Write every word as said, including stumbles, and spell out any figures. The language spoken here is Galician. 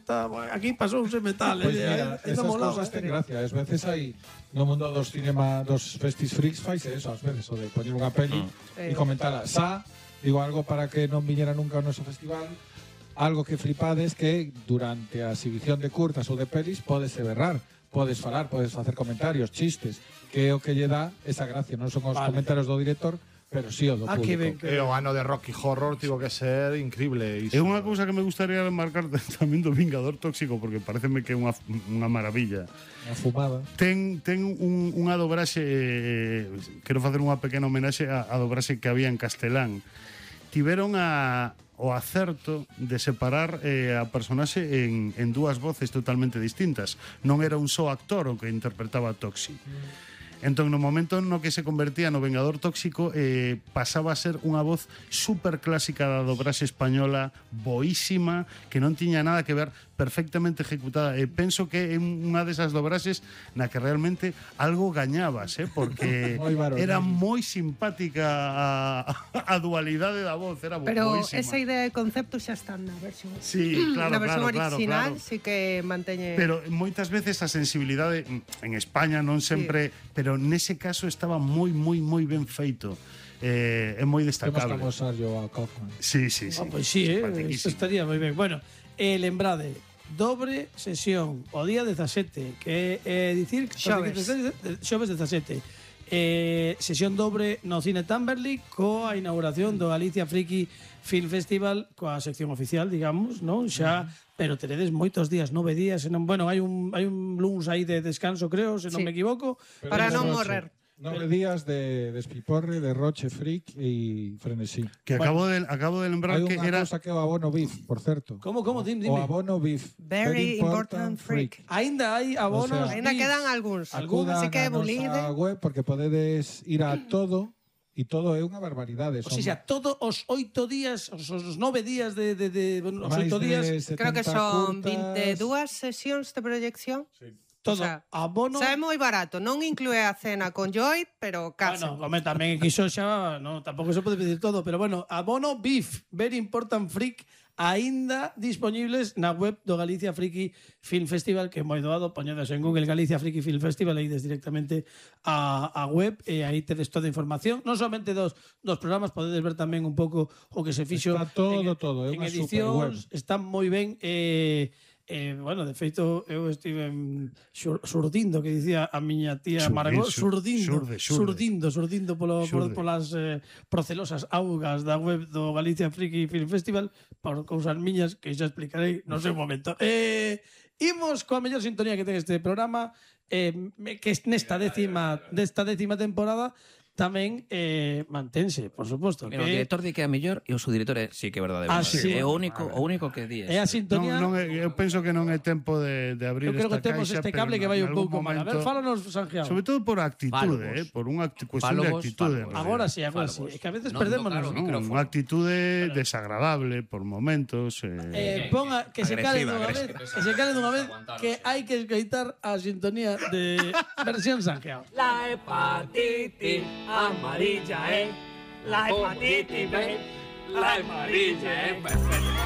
está, bueno, aquí pasouse metal, Pois eh, mira, eh, esas molaba, cousas ten eh. gracia. Ás veces hai no mundo dos cinema, dos festis freaks, faise eso, ás veces, o de poñer unha peli e comentala. Xa, digo, algo para que non viñera nunca ao noso festival, algo que flipades que durante a exhibición de curtas ou de pelis podes berrar, podes falar, podes facer comentarios, chistes, que é o que lle dá esa gracia. Non son os Vale. comentarios do director, pero sí o do Ah, que ben, público. que E o ano de Rocky Horror tivo que ser increíble. É unha cousa que me gustaría marcar tamén do Vingador Tóxico, porque pareceme que é unha, unha maravilla. Unha fumada. Ten, ten un, unha dobraxe, eh, quero facer unha pequena homenaxe á, á dobraxe que había en castelán. Tiveron a o acerto de separar eh, a personaxe en, en dúas voces totalmente distintas. Non era un só actor o que interpretaba a Toxi. Entón, no momento no que se convertía no Vengador Tóxico, eh, pasaba a ser unha voz super clásica da dobraxe española, boísima, que non tiña nada que ver, perfectamente ejecutada. E penso que é unha desas dobraxes na que realmente algo gañabas, eh, porque Moi varonil. era moi simpática a, a dualidade da voz, era Pero boísima. esa idea de concepto xa está na versión. Sí, claro, na versión claro, original claro, claro. sí que manteñe. Pero moitas veces a sensibilidade en España non sempre, sí. pero nese caso estaba moi moi moi ben feito. Eh, é moi Temos que destacable. amosarlo a Kaufman. Sí, sí, sí. Ah, pois sí, eh, Simpaticísimo. isto estaría moi ben. Bueno, eh, lembrade, dobre sesión o día dezasete, que é eh, dicir Xoves. xoves dezasete. Eh, sesión dobre no Cine Tamberley coa inauguración do Galicia Friki Film Festival coa sección oficial, digamos, non? Xa, pero teredes moitos días, nove días, senón, bueno, hai un hai un luns aí de descanso, creo, se non Sí. me equivoco. Pero Para de non Roche. morrer. Nove días de despiporre, de Roche Freak e frenesí. Que acabo de acabo de lembrar Hai que unha era cousa que é o abono B I F, por certo. Como, como, dim, O dime. abono B I F. Very important freak. Aínda hai abonos. O sea, Ainda V I Ps. quedan algúns. Algúns, Así que a bulide. nosa web porque podedes ir a todo e todo é unha barbaridade. O sea, todos os oito días, os, os nove días de, de, de bueno, os oito días, Creo que son veintidúas sesións de proyección. Sí. todo o sea, abono. Xa é moi barato, non inclúe a cena con Joy, pero case. Bueno, come tamén quiso xa, no, tampouco se pode pedir todo, pero bueno, abono B I F, Very Important Freak, aínda dispoñibles na web do Galicia Friki Film Festival, que é moi doado, poñedes en Google Galicia Friki Film Festival e ides directamente a, a web e aí tedes toda a información, non somente dos, dos programas, podedes ver tamén un pouco o que se fixo Está todo, en, todo, é en unha edicións, superweb. está moi ben. eh, Eh, bueno, de feito, eu estive xur, surdindo, que dicía a miña tía Xurdir, Margot, xur- surdindo, xurde, xurde. surdindo, surdindo polo, Xurde. por, polas eh, procelosas augas da web do Galicia Friki Film Festival, por cousas miñas que xa explicarei no seu momento. Eh, imos coa mellor sintonía que ten este programa, eh, que nesta décima, desta décima temporada tamén eh, mantense, por suposto. Que o director di que é a mellor e o subdirector é sí que é verdade. Ah, sí. É o único, o único que di. É a sintonía. Non, non, é- eu penso que non é tempo de, de abrir Eu creo esta que temos caixa, este pero cable que en vai un algún pouco mal. A ver, momento- fálanos, Sanjeao. Sobre todo por actitude, Fálogos. eh, por unha acti- cuestión de Fálogos, actitude. fálogos. en Agora realidad. sí, agora sí. Fálogos. É que a veces Non perdemos. tocar o Non, micrófono. unha actitude desagradable por momentos. Eh, Eh, ponga que se cale Agresiva, dunha vez, agresiva. que se cale dunha vez que hai que escoitar a sintonía de versión Sanjeao. La hepatitis amarilla, eh. La hepatitis B. La amarilla, eh. Perfecto.